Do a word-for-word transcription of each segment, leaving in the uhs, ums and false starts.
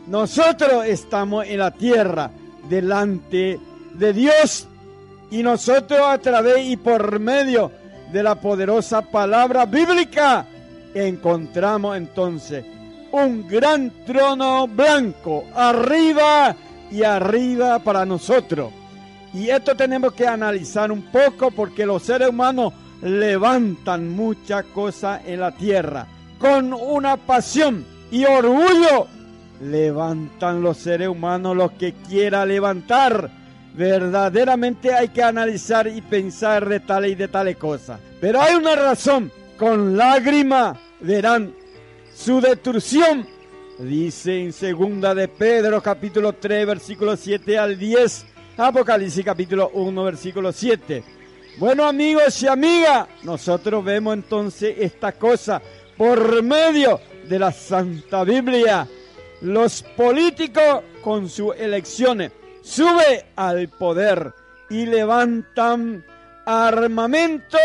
nosotros estamos en la tierra delante de Dios y nosotros a través y por medio de la poderosa palabra bíblica encontramos entonces un gran trono blanco arriba y arriba para nosotros. Y esto tenemos que analizar un poco porque los seres humanos levantan muchas cosas en la tierra con una pasión y orgullo. Levantan los seres humanos lo que quiera levantar. Verdaderamente hay que analizar y pensar de tales y de tales cosas. Pero hay una razón. Con lágrima verán su destrucción. Dice en segunda de Pedro capítulo tres versículo siete al diez. Apocalipsis capítulo uno versículo siete. Bueno, amigos y amigas, nosotros vemos entonces esta cosa por medio de la Santa Biblia. Los políticos con sus elecciones suben al poder y levantan armamento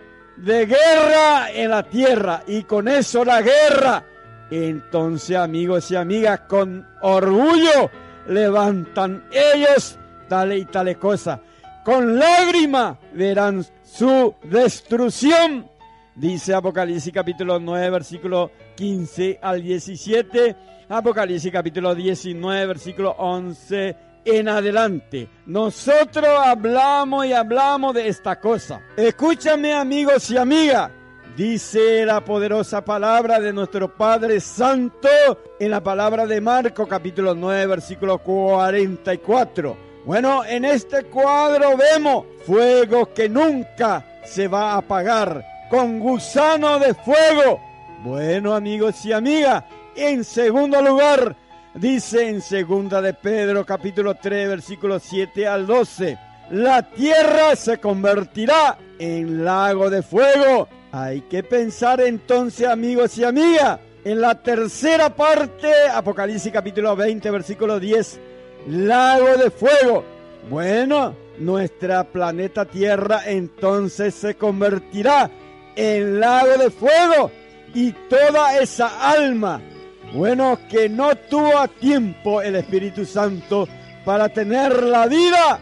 de guerra en la tierra y con eso la guerra. Entonces, amigos y amigas, con orgullo levantan ellos tales y tales cosas. Con lágrima verán su destrucción. Dice Apocalipsis capítulo nueve, versículo quince al diecisiete. Apocalipsis capítulo diecinueve, versículo once en adelante. Nosotros hablamos y hablamos de esta cosa. Escúchame, amigos y amigas. Dice la poderosa palabra de nuestro Padre Santo en la palabra de Marcos capítulo nueve, versículo cuarenta y cuatro. Bueno, en este cuadro vemos fuego que nunca se va a apagar, con gusano de fuego. Bueno, amigos y amigas, en segundo lugar, dice en segunda de Pedro, capítulo tres, versículos siete al doce, la tierra se convertirá en lago de fuego. Hay que pensar entonces, amigos y amigas, en la tercera parte, Apocalipsis capítulo veinte, versículo diez, lago de fuego. Bueno, nuestra planeta Tierra entonces se convertirá en lago de fuego y toda esa alma, bueno, que no tuvo a tiempo el Espíritu Santo para tener la vida,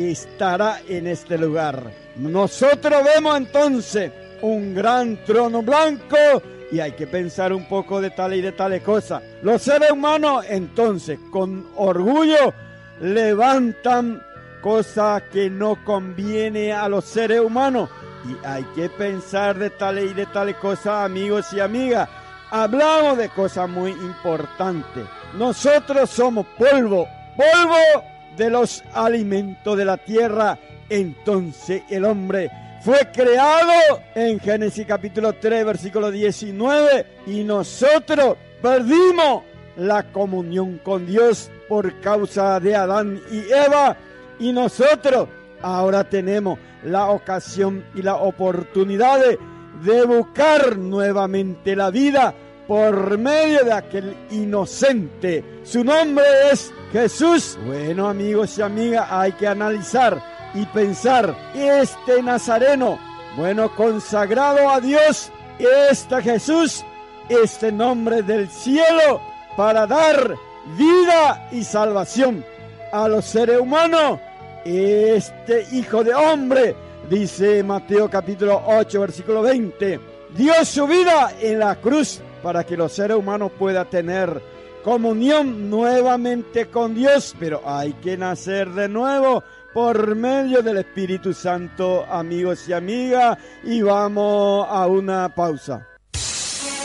estará en este lugar. Nosotros vemos entonces un gran trono blanco y hay que pensar un poco de tales y de tales cosas. Los seres humanos entonces con orgullo levantan cosas que no conviene a los seres humanos y hay que pensar de tales y de tales cosas, amigos y amigas. Hablamos de cosas muy importantes. Nosotros somos polvo, polvo de los alimentos de la tierra. Entonces el hombre fue creado en Génesis capítulo tres, versículo diecinueve, y nosotros perdimos la comunión con Dios por causa de Adán y Eva, y nosotros ahora tenemos la ocasión y la oportunidad de, de buscar nuevamente la vida por medio de aquel inocente. Su nombre es Jesús. Bueno, amigos y amigas, hay que analizar y pensar, este Nazareno, bueno, consagrado a Dios, este Jesús, este nombre del cielo, para dar vida y salvación a los seres humanos, este Hijo de Hombre, dice Mateo capítulo ocho, versículo veinte, dio su vida en la cruz para que los seres humanos puedan tener comunión nuevamente con Dios, pero hay que nacer de nuevo por medio del Espíritu Santo, amigos y amigas, y vamos a una pausa.